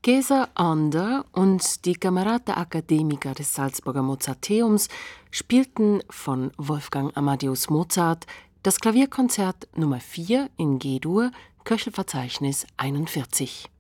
Geser Ander und die Camerata Academica des Salzburger Mozarteums spielten von Wolfgang Amadeus Mozart das Klavierkonzert Nummer 4 in G-Dur, Köchelverzeichnis 41.